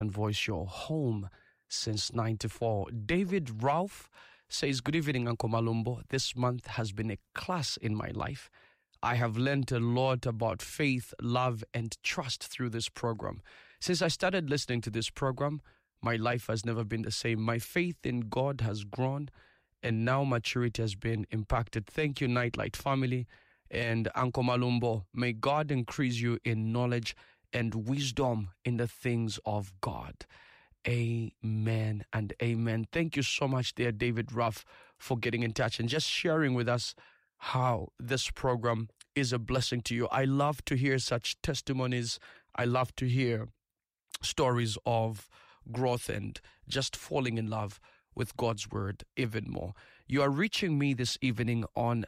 and voice, your home since 94. David Ralph says, good evening, Uncle Malumbo. This month has been a class in my life. I have learned a lot about faith, love, and trust through this program. Since I started listening to this program, my life has never been the same. My faith in God has grown, and now maturity has been impacted. Thank you, Nightlight family and Uncle Malumbo. May God increase you in knowledge and wisdom in the things of God. Amen and amen. Thank you so much, dear David Ruff, for getting in touch and just sharing with us how this program is a blessing to you. I love to hear such testimonies. I love to hear stories of growth and just falling in love with God's word even more. You are reaching me this evening on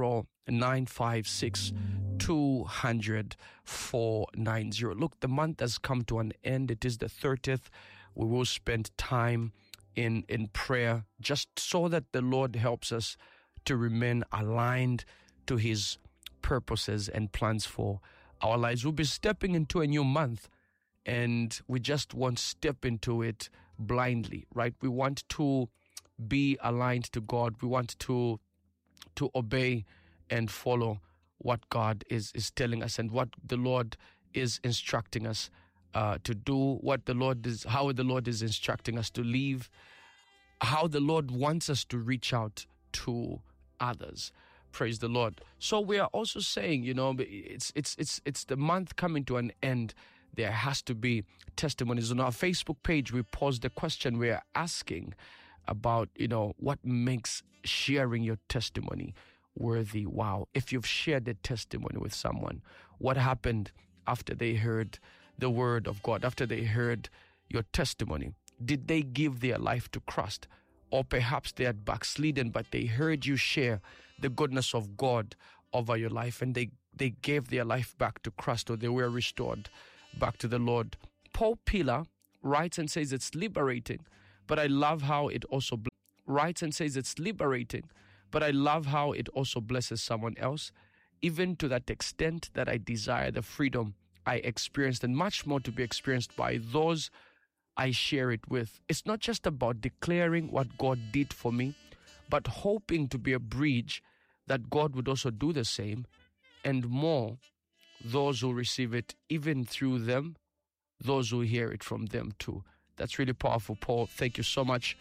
0956 200 490. Look, the month has come to an end. It is the 30th. We will spend time in prayer just so that the Lord helps us to remain aligned to his purposes and plans for our lives. We'll be stepping into a new month, and we just won't step into it blindly, right? We want to be aligned to God. We want to obey and follow what God is telling us and what the Lord is instructing us to do, how the Lord is instructing us to live, how the Lord wants us to reach out to others. Praise the Lord. So we are also saying, it's the month coming to an end. There has to be testimonies. On our Facebook page, we posed the question. We are asking about, what makes sharing your testimony worthy. Wow. If you've shared a testimony with someone, what happened after they heard the word of God, after they heard your testimony? Did they give their life to Christ? Or perhaps they had backslidden, but they heard you share the goodness of God over your life, and they gave their life back to Christ, or they were restored back to the Lord. Paul Pillar writes and says it's liberating, but I love how it also blesses someone else, even to that extent that I desire the freedom I experienced and much more to be experienced by those I share it with. It's not just about declaring what God did for me, but hoping to be a bridge that God would also do the same, and more, those who receive it, even through them, those who hear it from them too. That's really powerful, Paul. Thank you so much